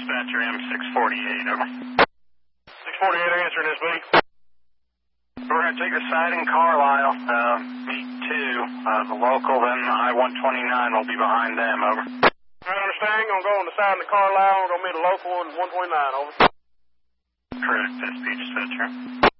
dispatcher, M648, over. 648 answering this, B. We're going to take a side in Carlisle, meet 2, the local, then I-129 will be behind them, over. I understand. Going to go on the side of the Carlisle. We're going to meet a local and 129, over. Correct, SP dispatcher.